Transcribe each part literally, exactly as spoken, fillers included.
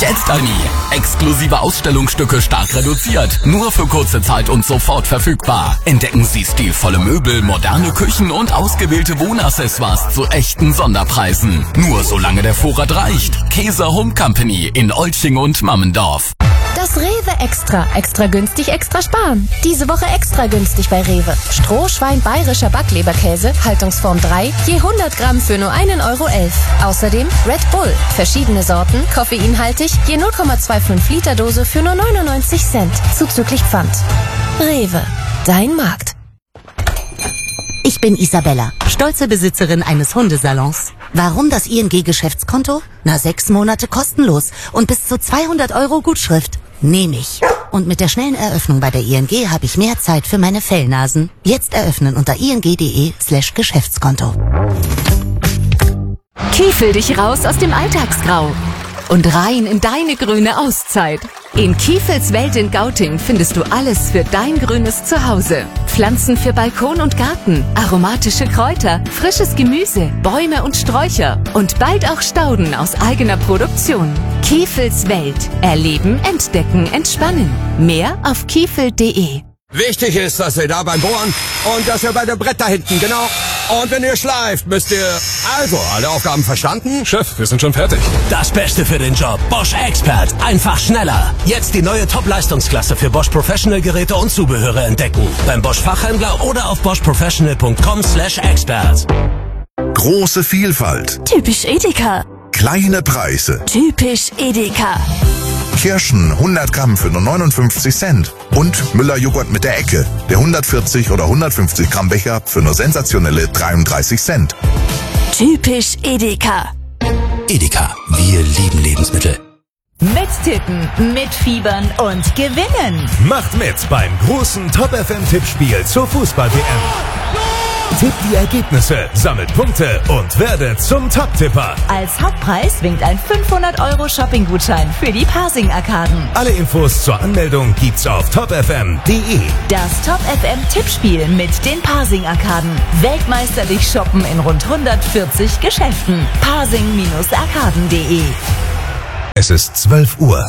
Jetzt Almi. Exklusive Ausstellungsstücke stark reduziert. Nur für kurze Zeit und sofort verfügbar. Entdecken Sie stilvolle Möbel, moderne Küchen und ausgewählte Wohnaccessoires zu echten Sonderpreisen. Nur solange der Vorrat reicht. Käser Home Company in Olching und Mammendorf. Das Rewe Extra. Extra günstig, extra sparen. Diese Woche extra günstig bei Rewe. Strohschwein bayerischer Backleberkäse, Haltungsform drei, je hundert Gramm für nur einen Euro elf. Außerdem Red Bull. Verschiedene Sorten, koffeinhaltig, je null Komma fünfundzwanzig Liter Dose für nur neunundneunzig Cent. Zuzüglich Pfand. Rewe. Dein Markt. Ich bin Isabella, stolze Besitzerin eines Hundesalons. Warum das I N G-Geschäftskonto? Na, sechs Monate kostenlos und bis zu zweihundert Euro Gutschrift. Nehme ich. Und mit der schnellen Eröffnung bei der I N G habe ich mehr Zeit für meine Fellnasen. Jetzt eröffnen unter ing.de slash Geschäftskonto. Kiefel dich raus aus dem Alltagsgrau und rein in deine grüne Auszeit. In Kiefels Welt in Gauting findest du alles für dein grünes Zuhause. Pflanzen für Balkon und Garten, aromatische Kräuter, frisches Gemüse, Bäume und Sträucher und bald auch Stauden aus eigener Produktion. Kiefels Welt. Erleben, entdecken, entspannen. Mehr auf kiefel punkt de. Wichtig ist, dass ihr da beim Bohren und dass ihr bei dem Brett da hinten, genau. Und wenn ihr schleift, müsst ihr... Also, alle Aufgaben verstanden? Chef, wir sind schon fertig. Das Beste für den Job. Bosch Expert. Einfach schneller. Jetzt die neue Top-Leistungsklasse für Bosch Professional Geräte und Zubehöre entdecken. Beim Bosch Fachhändler oder auf bosch professional punkt com slash expert. Große Vielfalt. Typisch Edeka. Kleine Preise. Typisch Edeka. Kirschen hundert Gramm für nur neunundfünfzig Cent. Und Müller-Joghurt mit der Ecke. Der hundertvierzig oder hundertfünfzig Gramm Becher für nur sensationelle dreiunddreißig Cent. Typisch Edeka. Edeka. Wir lieben Lebensmittel. Mittippen, mitfiebern und gewinnen. Macht mit beim großen Top F M-Tippspiel zur Fußball-W M. Tippt die Ergebnisse, sammelt Punkte und werdet zum Top-Tipper. Als Hauptpreis winkt ein fünfhundert Euro Shopping-Gutschein für die Pasing-Arkaden. Alle Infos zur Anmeldung gibt's auf top f m punkt de. Das Top F M-Tippspiel mit den Pasing-Arkaden. Weltmeisterlich shoppen in rund hundertvierzig Geschäften. pasing arkaden punkt de. Es ist zwölf Uhr.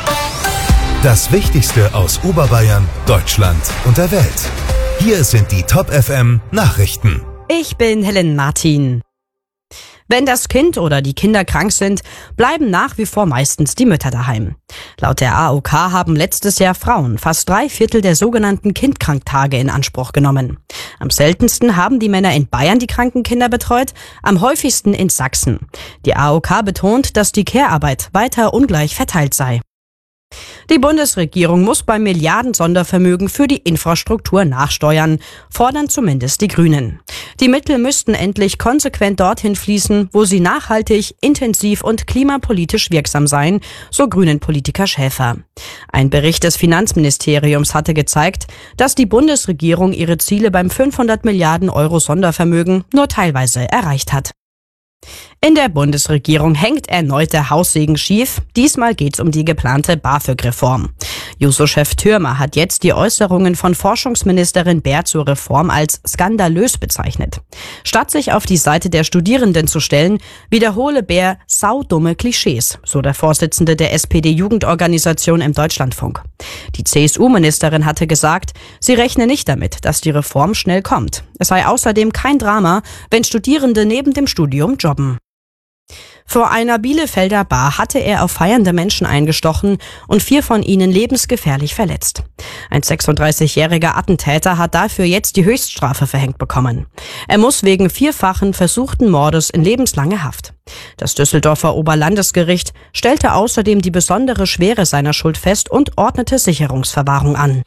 Das Wichtigste aus Oberbayern, Deutschland und der Welt. Hier sind die Top F M Nachrichten. Ich bin Helen Martin. Wenn das Kind oder die Kinder krank sind, bleiben nach wie vor meistens die Mütter daheim. Laut der A O K haben letztes Jahr Frauen fast drei Viertel der sogenannten Kindkranktage in Anspruch genommen. Am seltensten haben die Männer in Bayern die kranken Kinder betreut, am häufigsten in Sachsen. Die A O K betont, dass die Care-Arbeit weiter ungleich verteilt sei. Die Bundesregierung muss beim Milliarden-Sondervermögen für die Infrastruktur nachsteuern, fordern zumindest die Grünen. Die Mittel müssten endlich konsequent dorthin fließen, wo sie nachhaltig, intensiv und klimapolitisch wirksam seien, so Grünen-Politiker Schäfer. Ein Bericht des Finanzministeriums hatte gezeigt, dass die Bundesregierung ihre Ziele beim fünfhundert Milliarden Euro Sondervermögen nur teilweise erreicht hat. In der Bundesregierung hängt erneut der Haussegen schief. Diesmal geht's um die geplante BAföG-Reform. Juso-Chef Thürmer hat jetzt die Äußerungen von Forschungsministerin Baer zur Reform als skandalös bezeichnet. Statt sich auf die Seite der Studierenden zu stellen, wiederhole Baer saudumme Klischees, so der Vorsitzende der S P D-Jugendorganisation im Deutschlandfunk. Die C S U-Ministerin hatte gesagt, sie rechne nicht damit, dass die Reform schnell kommt. Es sei außerdem kein Drama, wenn Studierende neben dem Studium jobben. Vor einer Bielefelder Bar hatte er auf feiernde Menschen eingestochen und vier von ihnen lebensgefährlich verletzt. Ein sechsunddreißigjähriger Attentäter hat dafür jetzt die Höchststrafe verhängt bekommen. Er muss wegen vierfachen versuchten Mordes in lebenslange Haft. Das Düsseldorfer Oberlandesgericht stellte außerdem die besondere Schwere seiner Schuld fest und ordnete Sicherungsverwahrung an.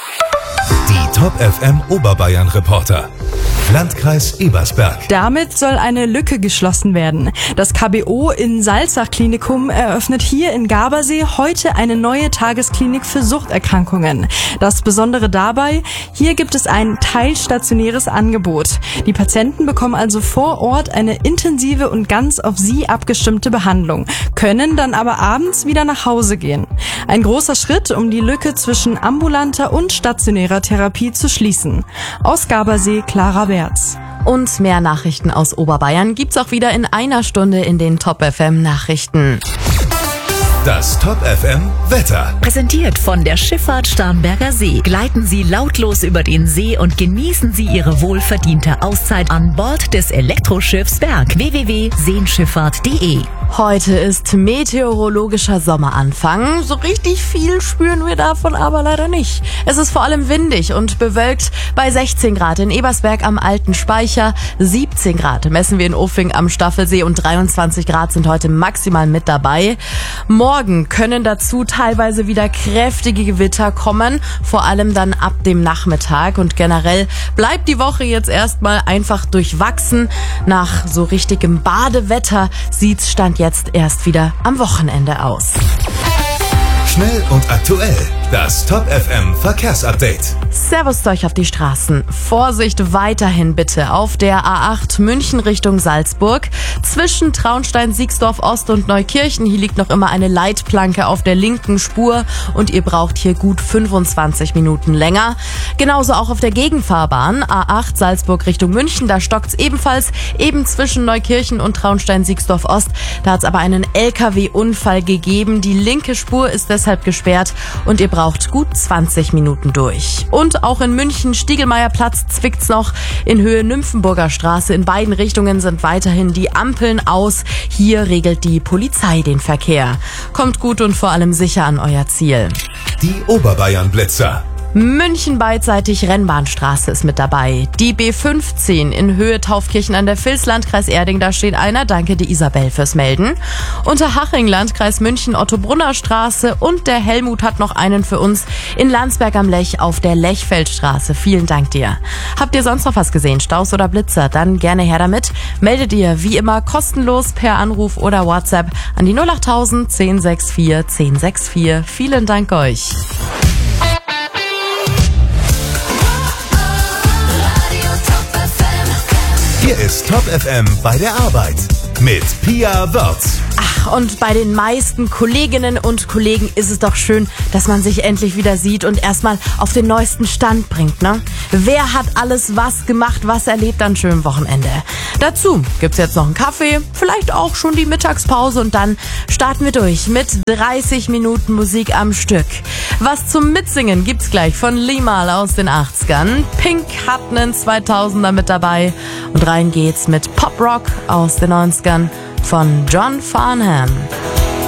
Die Top F M Oberbayern Reporter. Landkreis Ebersberg. Damit soll eine Lücke geschlossen werden. Das K B O in Salzach-Klinikum eröffnet hier in Gabersee heute eine neue Tagesklinik für Suchterkrankungen. Das Besondere dabei, hier gibt es ein teilstationäres Angebot. Die Patienten bekommen also vor Ort eine intensive und ganz auf sie abgestimmte Behandlung, können dann aber abends wieder nach Hause gehen. Ein großer Schritt, um die Lücke zwischen ambulanter und stationärer Therapie zu schließen. Aus Gabersee, Clara Wertz. Und mehr Nachrichten aus Oberbayern gibt's auch wieder in einer Stunde in den Top F M Nachrichten. Das Top F M Wetter. Präsentiert von der Schifffahrt Starnberger See. Gleiten Sie lautlos über den See und genießen Sie Ihre wohlverdiente Auszeit an Bord des Elektroschiffs Berg. w w w punkt seenschifffahrt punkt de. Heute ist meteorologischer Sommeranfang. So richtig viel spüren wir davon aber leider nicht. Es ist vor allem windig und bewölkt bei sechzehn Grad in Ebersberg am Alten Speicher, siebzehn Grad messen wir in Uffing am Staffelsee und dreiundzwanzig Grad sind heute maximal mit dabei. Morgen können dazu teilweise wieder kräftige Gewitter kommen, vor allem dann ab dem Nachmittag, und generell bleibt die Woche jetzt erstmal einfach durchwachsen. Nach so richtigem Badewetter sieht's Stand jetzt erst wieder am Wochenende aus. Schnell und aktuell. Das Top F M Verkehrsupdate. Servus euch auf die Straßen. Vorsicht weiterhin bitte auf der A acht München Richtung Salzburg. Zwischen Traunstein, Siegsdorf Ost und Neukirchen. Hier liegt noch immer eine Leitplanke auf der linken Spur und ihr braucht hier gut fünfundzwanzig Minuten länger. Genauso auch auf der Gegenfahrbahn A acht Salzburg Richtung München. Da stockt's ebenfalls eben zwischen Neukirchen und Traunstein, Siegsdorf Ost. Da hat's aber einen L K W-Unfall gegeben. Die linke Spur ist deshalb gesperrt und ihr braucht gut zwanzig Minuten durch. Und auch in München Stiegelmeierplatz zwickt's noch in Höhe Nymphenburger Straße. In beiden Richtungen sind weiterhin die Ampeln aus. Hier regelt die Polizei den Verkehr. Kommt gut und vor allem sicher an euer Ziel. Die Oberbayern-Blitzer. München beidseitig Rennbahnstraße ist mit dabei. Die B fünfzehn in Höhe Taufkirchen an der Vils, Landkreis Erding, da steht einer. Danke die Isabel fürs Melden. Unterhaching, Landkreis München, Otto-Brunner Straße, und der Helmut hat noch einen für uns in Landsberg am Lech auf der Lechfeldstraße. Vielen Dank dir. Habt ihr sonst noch was gesehen? Staus oder Blitzer? Dann gerne her damit. Meldet ihr wie immer kostenlos per Anruf oder WhatsApp an die null acht tausend zehn sechs vier zehn sechs vier. Vielen Dank euch. Hier ist Top F M bei der Arbeit mit Pia Wörz. Ach, und bei den meisten Kolleginnen und Kollegen ist es doch schön, dass man sich endlich wieder sieht und erstmal auf den neuesten Stand bringt, ne? Wer hat alles was gemacht, was erlebt an schönem Wochenende? Dazu gibt's jetzt noch einen Kaffee, vielleicht auch schon die Mittagspause, und dann starten wir durch mit dreißig Minuten Musik am Stück. Was zum Mitsingen gibt's gleich von Limahl aus den achtzigern. Pink hat einen zweitausender mit dabei und rein geht's mit Pop-Rock aus den neunzigern von John Farnham.